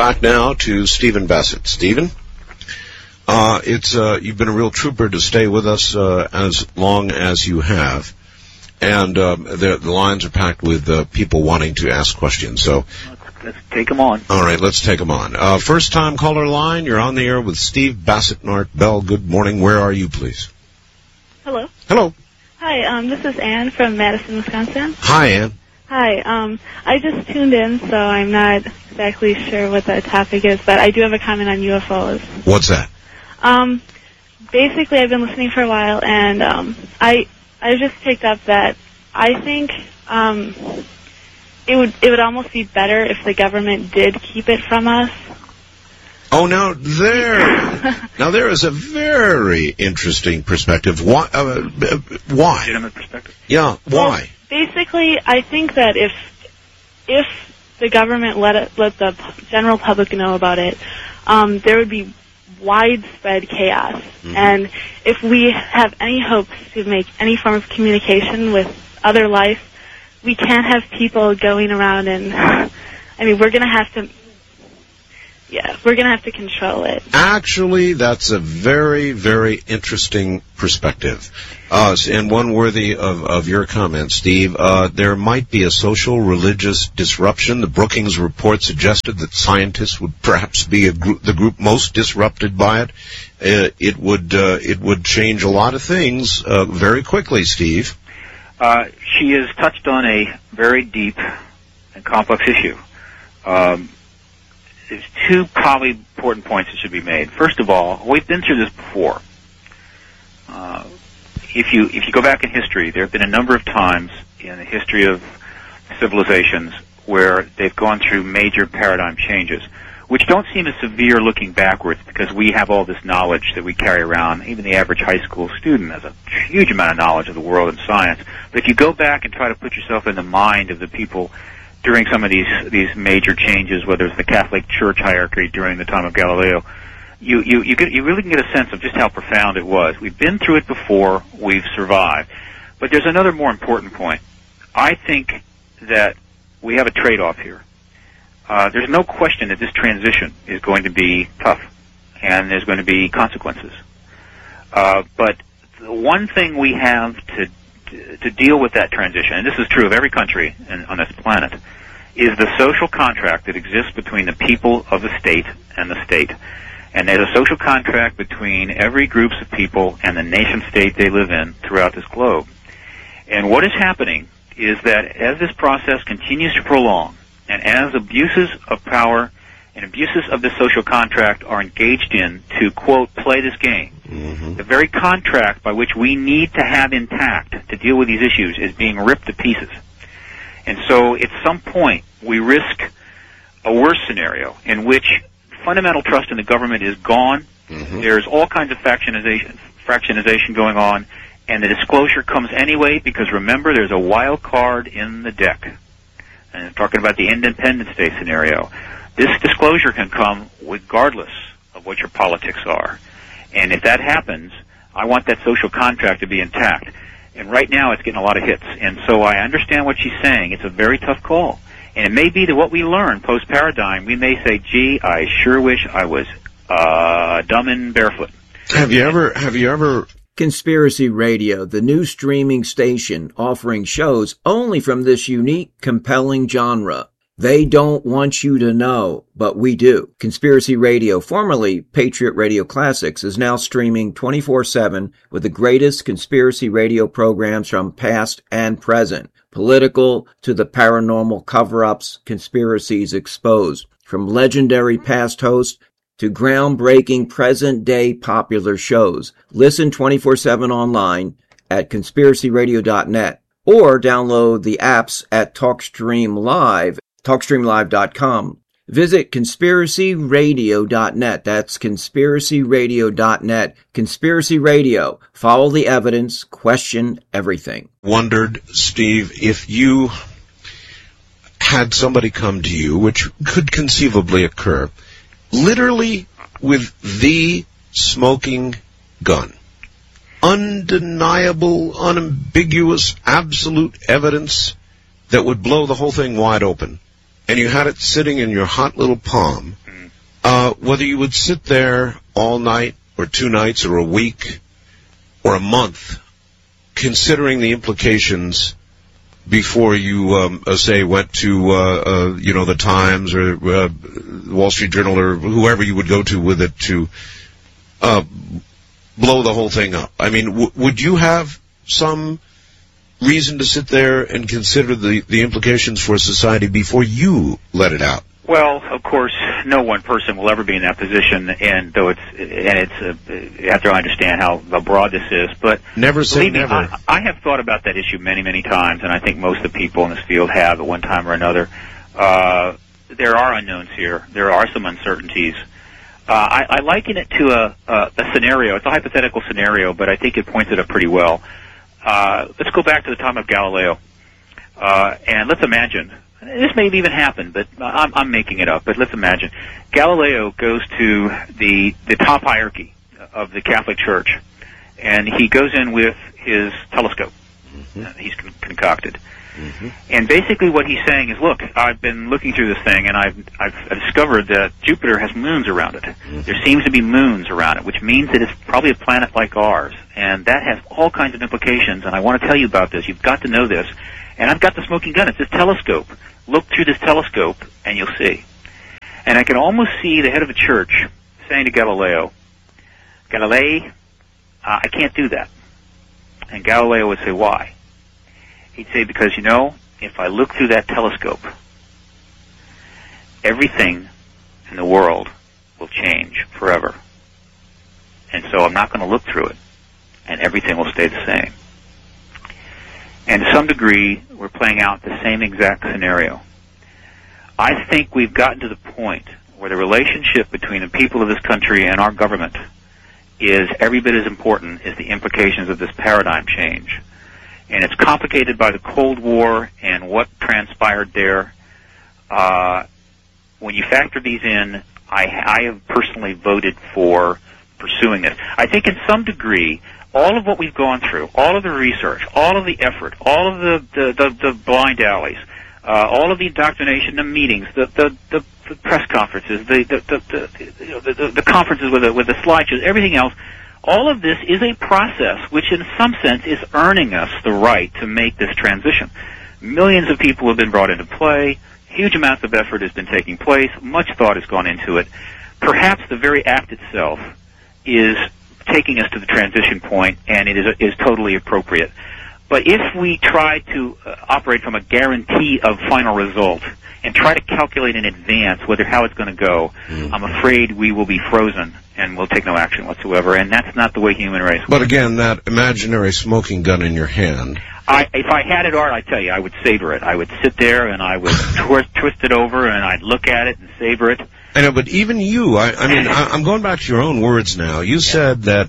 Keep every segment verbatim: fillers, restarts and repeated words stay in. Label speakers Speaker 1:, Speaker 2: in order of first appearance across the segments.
Speaker 1: back now to Stephen Bassett. Stephen, uh, it's uh, you've been a real trooper to stay with us uh, as long as you have, and um, the, the lines are packed with uh, people wanting to ask questions. So
Speaker 2: let's take them on.
Speaker 1: All right, let's take them on. Uh, first time caller line, you're on the air with Steve Bassett and Art Bell. Good morning. Where are you, please?
Speaker 3: Hello.
Speaker 1: Hello.
Speaker 3: Hi, um, this is Ann from Madison, Wisconsin.
Speaker 1: Hi, Ann.
Speaker 3: Hi, um, I just tuned in, so I'm not exactly sure what the topic is, but I do have a comment on U F Os.
Speaker 1: What's that?
Speaker 3: Um, basically, I've been listening for a while, and um, I I just picked up that I think um, it would it would almost be better if the government did keep it from us.
Speaker 1: Oh, now there, now there is a very interesting perspective. Why? Uh, why?
Speaker 2: Legitimate perspective.
Speaker 1: Yeah. Why?
Speaker 3: Well, basically, I think that if if the government let it, let the general public know about it, um, there would be widespread chaos. Mm-hmm. And if we have any hopes to make any form of communication with other life, we can't have people going around and, I mean, we're going to have to. Yeah, we're going to have to control it.
Speaker 1: Actually, that's a very, very interesting perspective. Uh, and one worthy of, of your comment, Steve. Uh, there might be a social, religious disruption. The Brookings report suggested that scientists would perhaps be a group, the group most disrupted by it. Uh, it would uh, it would change a lot of things uh, very quickly, Steve.
Speaker 2: Uh, she has touched on a very deep and complex issue. Um, There's two probably important points that should be made. First of all, we've been through this before. Uh, if you if you go back in history, there have been a number of times in the history of civilizations where they've gone through major paradigm changes, which don't seem as severe looking backwards because we have all this knowledge that we carry around. Even the average high school student has a huge amount of knowledge of the world and science. But if you go back and try to put yourself in the mind of the people during some of these these major changes, whether it's the Catholic Church hierarchy during the time of Galileo, you you you, get, you really can get a sense of just how profound it was. We've been through it before. We've survived. But there's another more important point. I think that we have a trade-off here. Uh, there's no question that this transition is going to be tough, and there's going to be consequences. Uh, but the one thing we have to to deal with that transition, and this is true of every country in, on this planet, is the social contract that exists between the people of the state and the state. And there's a social contract between every group of people and the nation-state they live in throughout this globe. And what is happening is that as this process continues to prolong, and as abuses of power and abuses of the social contract are engaged in to, quote, play this game, mm-hmm. the very contract by which we need to have intact to deal with these issues is being ripped to pieces. And so at some point we risk a worse scenario in which fundamental trust in the government is gone, mm-hmm. there's all kinds of fractionization, fractionization going on, and the disclosure comes anyway because, remember, there's a wild card in the deck. And I'm talking about the independence day scenario. This disclosure can come regardless of what your politics are. And if that happens, I want that social contract to be intact. And right now it's getting a lot of hits. And so I understand what she's saying. It's a very tough call. And it may be that what we learn post-paradigm, we may say, gee, I sure wish I was uh, dumb and barefoot.
Speaker 1: Have you ever, have you ever...
Speaker 4: Conspiracy Radio, the new streaming station offering shows only from this unique, compelling genre. They don't want you to know, but we do. Conspiracy Radio, formerly Patriot Radio Classics, is now streaming twenty-four seven with the greatest conspiracy radio programs from past and present. Political to the paranormal cover-ups, conspiracies exposed. From legendary past hosts to groundbreaking present-day popular shows. Listen twenty-four seven online at conspiracy radio dot net or download the apps at TalkStream Live, talk stream live dot com. Visit conspiracy radio dot net. That's conspiracy radio dot net. Conspiracy Radio. Follow the evidence. Question everything.
Speaker 1: Wondered, Steve, if you had somebody come to you, which could conceivably occur, literally with the smoking gun. Undeniable, unambiguous, absolute evidence that would blow the whole thing wide open. And you had it sitting in your hot little palm. uh, whether you would sit there all night or two nights or a week or a month considering the implications before you, um, uh, say, went to, uh, uh, you know, the Times or uh, Wall Street Journal or whoever you would go to with it to uh, blow the whole thing up? I mean, w- would you have some reason to sit there and consider the, the implications for society before you let it out?
Speaker 2: Well, of course, no one person will ever be in that position, and though it's and it's uh, you have to understand how, how broad this is. But
Speaker 1: never say
Speaker 2: believe me,
Speaker 1: never.
Speaker 2: I, I have thought about that issue many, many times, and I think most of the people in this field have at one time or another. Uh, there are unknowns here. There are some uncertainties. Uh, I, I liken it to a, a, a scenario. It's a hypothetical scenario, but I think it points it up pretty well. Uh, let's go back to the time of Galileo, uh, and let's imagine. This may even happen, but I'm, I'm making it up. But let's imagine Galileo goes to the the top hierarchy of the Catholic Church, and he goes in with his telescope. Mm-hmm. He's con- concocted, mm-hmm. and basically what he's saying is, "Look, I've been looking through this thing, and I've I've discovered that Jupiter has moons around it. Mm-hmm. There seems to be moons around it, which means that it's probably a planet like ours, and that has all kinds of implications. And I want to tell you about this. You've got to know this." And I've got the smoking gun. It's this telescope. Look through this telescope, and you'll see. And I can almost see the head of a church saying to Galileo, Galilei, uh, I can't do that. And Galileo would say, why? He'd say, because, you know, if I look through that telescope, everything in the world will change forever. And so I'm not going to look through it, and everything will stay the same. And to some degree, we're playing out the same exact scenario. I think we've gotten to the point where the relationship between the people of this country and our government is every bit as important as the implications of this paradigm change. And it's complicated by the Cold War and what transpired there. Uh, when you factor these in, I, I have personally voted for pursuing this. I think in some degree, all of what we've gone through, all of the research, all of the effort, all of the, the, the, the blind alleys, uh, all of the indoctrination, the meetings, the, the, the, the press conferences, the, the, the, the, you know, the, the, the conferences with the, with the slideshows, everything else, all of this is a process which in some sense is earning us the right to make this transition. Millions of people have been brought into play. Huge amounts of effort has been taking place. Much thought has gone into it. Perhaps the very act itself is taking us to the transition point, and it is is totally appropriate. But if we try to uh, operate from a guarantee of final result and try to calculate in advance whether how it's going to go, mm-hmm. I'm afraid we will be frozen and we'll take no action whatsoever. And that's not the way human race works.
Speaker 1: But again, that imaginary smoking gun in your hand.
Speaker 2: I, if I had it, Art, I tell you, I would savor it. I would sit there and I would twist, twist it over and I'd look at it and savor it.
Speaker 1: I know, but even you, I, I mean, I, I'm going back to your own words now. You yeah. said that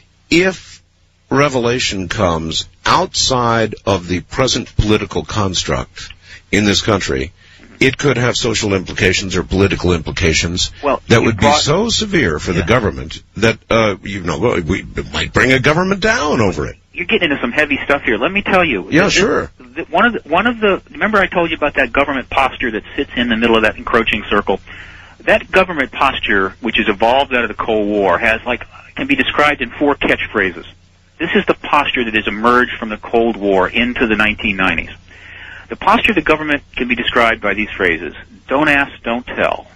Speaker 1: if revelation comes outside of the present political construct in this country, it could have social implications or political implications
Speaker 2: well,
Speaker 1: that would
Speaker 2: brought,
Speaker 1: be so severe for yeah. the government that, uh, you know, we might bring a government down over it.
Speaker 2: You're getting into some heavy stuff here. Let me tell you.
Speaker 1: Yeah,
Speaker 2: this,
Speaker 1: sure.
Speaker 2: This, one of the, one of the, remember I told you about that government posture that sits in the middle of that encroaching circle? That government posture, which is evolved out of the Cold War, has like can be described in four catchphrases. This is the posture that has emerged from the Cold War into the nineteen nineties. The posture of the government can be described by these phrases: don't ask, don't tell.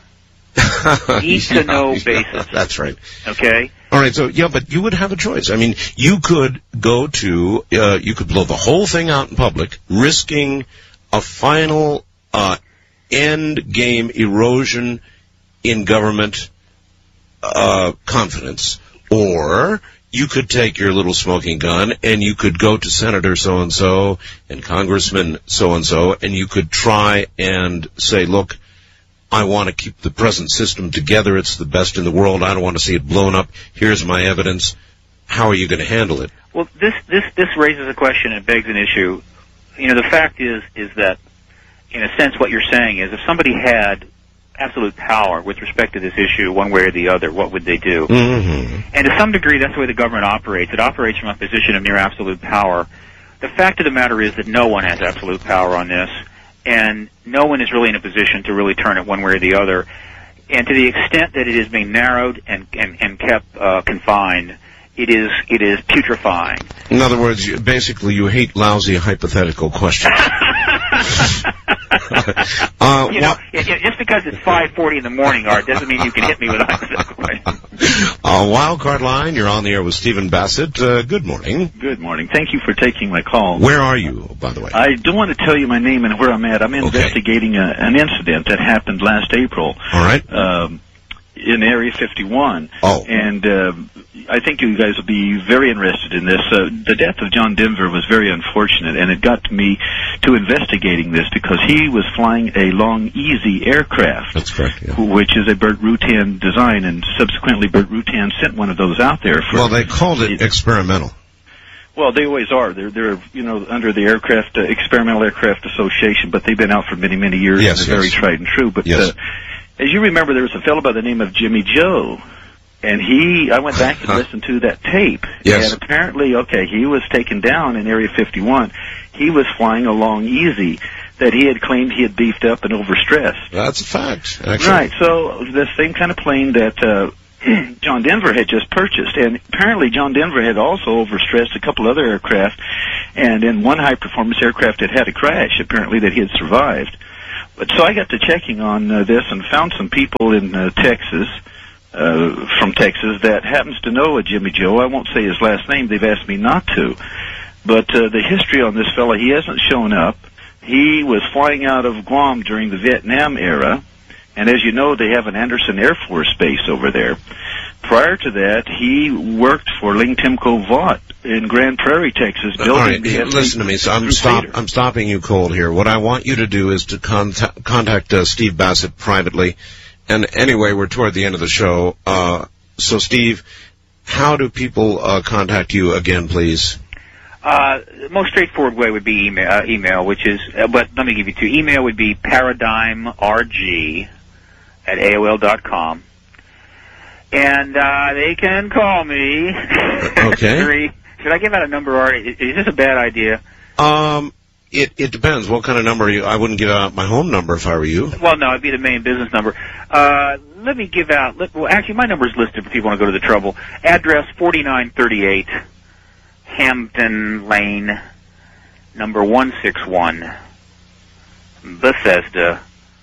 Speaker 2: Need to know
Speaker 1: yeah,
Speaker 2: basis.
Speaker 1: That's right.
Speaker 2: Okay?
Speaker 1: All right, so, yeah, but you would have a choice. I mean, you could go to, uh, you could blow the whole thing out in public, risking a final uh, end game erosion in government uh, confidence, or you could take your little smoking gun and you could go to Senator so-and-so and Congressman so-and-so and you could try and say, look, I want to keep the present system together. It's the best in the world. I don't want to see it blown up. Here's my evidence. How are you going to handle it?
Speaker 2: Well, this, this, this raises a question and begs an issue. You know, the fact is, is that, in a sense, what you're saying is if somebody had absolute power with respect to this issue, one way or the other, what would they do?
Speaker 1: Mm-hmm.
Speaker 2: And to some degree, that's the way the government operates. It operates from a position of near absolute power. The fact of the matter is that no one has absolute power on this, and no one is really in a position to really turn it one way or the other. And to the extent that it is being narrowed and, and, and kept uh, confined, it is it is putrefying.
Speaker 1: In other words, you, basically you hate lousy hypothetical questions. uh,
Speaker 2: you know, it, it, just because it's five forty in the morning, Art, doesn't mean you can hit me with a hypothetical question.
Speaker 1: Uh, Wildcard Line, you're on the air with Stephen Bassett. Uh, good morning.
Speaker 5: Good morning. Thank you for taking my call.
Speaker 1: Where are you, by the way?
Speaker 5: I don't want to tell you my name and where I'm at. I'm investigating a, an incident that happened last April.
Speaker 1: All right.
Speaker 5: Um, in Area fifty-one.
Speaker 1: Oh.
Speaker 5: And uh, I think you guys will be very interested in this. Uh, the death of John Denver was very unfortunate, and it got me to investigating this because he was flying a Long Easy aircraft.
Speaker 1: That's correct, yeah.
Speaker 5: Which is a Burt Rutan design, and subsequently Burt Rutan sent one of those out there. For,
Speaker 1: well, they called it experimental.
Speaker 5: Well, they always are. They're, they're, you know, under the Aircraft uh, Experimental Aircraft Association, but they've been out for many, many years.
Speaker 1: Yes,
Speaker 5: and they're
Speaker 1: yes.
Speaker 5: very tried and true. But
Speaker 1: yes.
Speaker 5: uh, as you remember, there was a fellow by the name of Jimmy Joe, and he, I went back and listened to that tape.
Speaker 1: Yes.
Speaker 5: And apparently, okay, he was taken down in Area fifty-one. He was flying a Long Easy that he had claimed he had beefed up and overstressed.
Speaker 1: That's a fact, actually.
Speaker 5: Right. So the same kind of plane that uh, John Denver had just purchased, and apparently John Denver had also overstressed a couple other aircraft, and in one high-performance aircraft it had a crash, apparently, that he had survived. But so I got to checking on uh, this and found some people in uh, Texas, uh, from Texas, that happens to know a Jimmy Joe. I won't say his last name. They've asked me not to. But uh, the history on this fella, he hasn't shown up. He was flying out of Guam during the Vietnam era, and as you know, they have an Anderson Air Force Base over there. Prior to that, he worked for Ling Timco Vought in Grand Prairie, Texas, building
Speaker 1: All right,
Speaker 5: the
Speaker 1: hey, listen to me. So I'm stop. I'm stopping you cold here. What I want you to do is to contact, contact uh, Steve Bassett privately. And anyway, we're toward the end of the show. Uh, so, Steve, how do people uh, contact you again, please?
Speaker 2: Uh, the most straightforward way would be email, uh, email which is, uh, but let me give you two. Email would be paradigmrg at A O L dot com. And uh, they can call me.
Speaker 1: Okay.
Speaker 2: Should I give out a number, Art? Is, is this a bad idea?
Speaker 1: Um, it it depends. What kind of number are you? I wouldn't give out my home number if I were you.
Speaker 2: Well, no, it'd be the main business number. Uh, let me give out. Let, well, actually, my number is listed if people want to go to the trouble. Address forty-nine thirty-eight Hampton Lane, number one six one, Bethesda,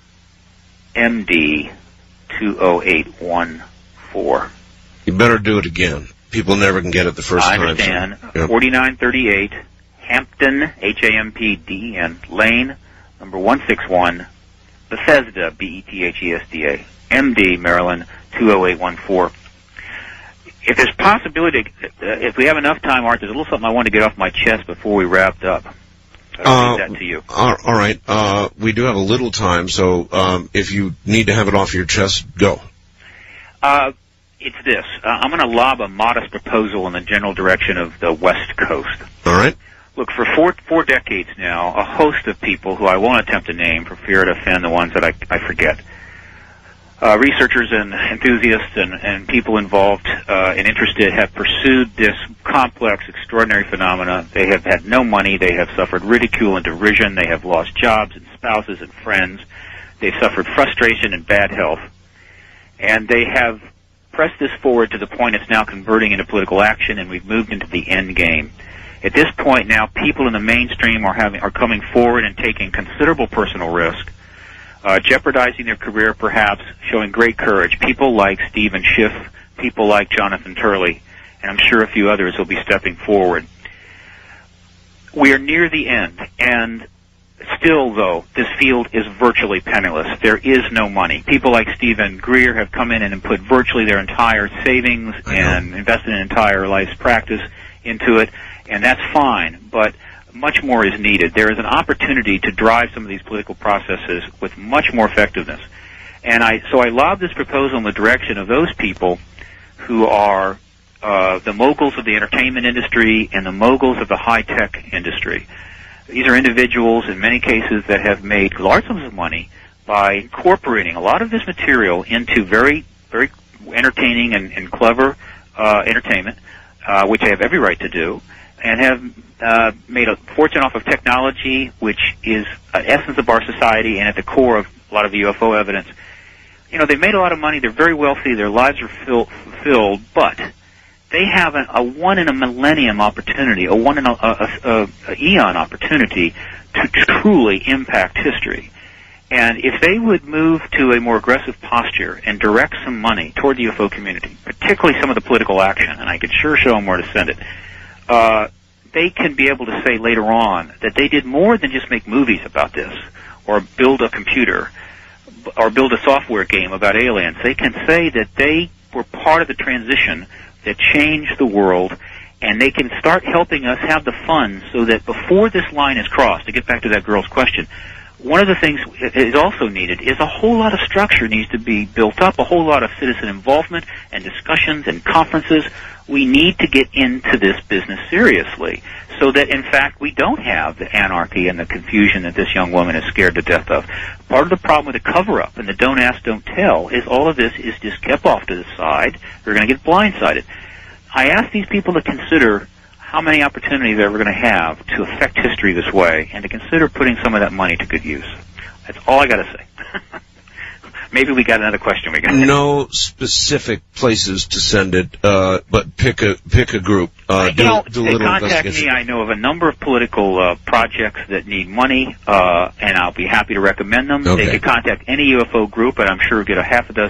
Speaker 2: M D two oh eight one four.
Speaker 1: You better do it again. People never can get it the first
Speaker 2: I
Speaker 1: time.
Speaker 2: I understand.
Speaker 1: So, yep.
Speaker 2: forty-nine thirty-eight Hampton, H A M P D E N, Lane, number one six one, Bethesda, B E T H E S D A, M D, Maryland, two oh eight one four. If there's possibility, uh, if we have enough time, Art, there's a little something I want to get off my chest before we wrapped up. I'll leave
Speaker 1: Uh,
Speaker 2: that to you.
Speaker 1: all all right. Uh, we do have a little time, so um, if you need to have it off your chest, go.
Speaker 2: Uh, it's this. Uh, I'm going to lob a modest proposal in the general direction of the West Coast.
Speaker 1: All right.
Speaker 2: Look, for four, four decades now, a host of people who I won't attempt to name for fear to offend the ones that I, I forget, uh, researchers and enthusiasts and, and people involved uh, and interested have pursued this complex, extraordinary phenomena. They have had no money. They have suffered ridicule and derision. They have lost jobs and spouses and friends. They've suffered frustration and bad health. And they have pressed this forward to the point it's now converting into political action, and we've moved into the end game. At this point now, people in the mainstream are having are coming forward and taking considerable personal risk, uh, jeopardizing their career perhaps, showing great courage. People like Stephen Schiff, people like Jonathan Turley, and I'm sure a few others will be stepping forward. We are near the end, and still, though, this field is virtually penniless. There is no money. People like Stephen Greer have come in and put virtually their entire savings and invested an entire life's practice into it, and that's fine, but much more is needed. There is an opportunity to drive some of these political processes with much more effectiveness. And I, so I lob this proposal in the direction of those people who are uh, the moguls of the entertainment industry and the moguls of the high-tech industry. These are individuals, in many cases, that have made large sums of money by incorporating a lot of this material into very, very entertaining and, and clever uh, entertainment, uh, which they have every right to do, and have uh, made a fortune off of technology, which is an essence of our society and at the core of a lot of the U F O evidence. you know, they've made a lot of money, they're very wealthy, their lives are fill, fulfilled, but they have a, a one in a millennium opportunity, a one in a, a, a, a eon opportunity to truly impact history. And if they would move to a more aggressive posture and direct some money toward the U F O community, particularly some of the political action, and I could sure show them where to send it, uh, they can be able to say later on that they did more than just make movies about this, or build a computer, or build a software game about aliens. They can say that they were part of the transition that changed the world, and they can start helping us have the funds so that before this line is crossed, to get back to that girl's question, one of the things that is also needed is a whole lot of structure needs to be built up, a whole lot of citizen involvement and discussions and conferences. We need to get into this business seriously so that, in fact, we don't have the anarchy and the confusion that this young woman is scared to death of. Part of the problem with the cover-up and the don't ask, don't tell is all of this is just kept off to the side. They're going to get blindsided. I ask these people to consider how many opportunities they're ever going to have to affect history this way, and to consider putting some of that money to good use. That's all I got to say. Maybe we got another question. We got
Speaker 1: no specific places to send it, uh, but pick a pick a group. Uh, do,
Speaker 2: you know,
Speaker 1: do a little
Speaker 2: contact me. I know of a number of political uh, projects that need money, uh, and I'll be happy to recommend them.
Speaker 1: Okay.
Speaker 2: They could contact any U F O group, and I'm sure we'll get a half a dozen